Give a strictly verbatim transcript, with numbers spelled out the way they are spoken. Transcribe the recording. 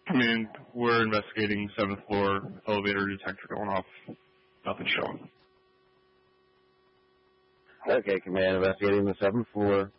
Command, we're investigating seventh floor elevator detector going off. Nothing showing. Okay, Command, investigating the seventh floor